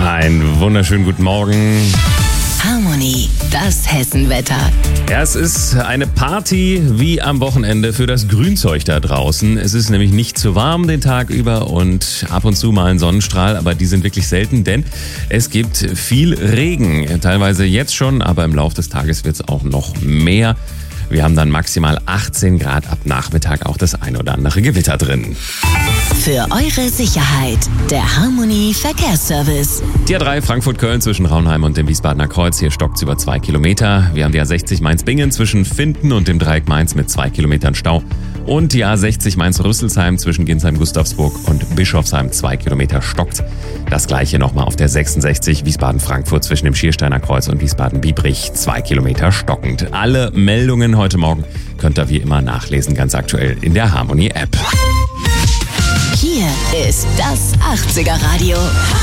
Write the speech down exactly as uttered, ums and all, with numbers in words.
Einen wunderschönen guten Morgen. Harmony, das Hessenwetter. Ja, es ist eine Party wie am Wochenende für das Grünzeug da draußen. Es ist nämlich nicht zu warm den Tag über und ab und zu mal ein Sonnenstrahl, aber die sind wirklich selten, denn es gibt viel Regen. Teilweise jetzt schon, aber im Laufe des Tages wird es auch noch mehr. Wir haben dann maximal achtzehn Grad, ab Nachmittag auch das ein oder andere Gewitter drin. Für eure Sicherheit, der Harmony Verkehrsservice. Die A drei Frankfurt-Köln zwischen Raunheim und dem Wiesbadener Kreuz, hier stockt es über zwei Kilometer. Wir haben die A sechzig Mainz-Bingen zwischen Finden und dem Dreieck Mainz mit zwei Kilometern Stau. Und die A sechzig Mainz-Rüsselsheim zwischen Ginsheim-Gustavsburg und Bischofsheim, zwei Kilometer stockt. Das gleiche nochmal auf der sechsundsechzig Wiesbaden-Frankfurt zwischen dem Schiersteiner Kreuz und Wiesbaden-Biebrich, zwei Kilometer stockend. Alle Meldungen heute Morgen könnt ihr wie immer nachlesen, ganz aktuell in der Harmony-App. Hier ist das achtziger Radio.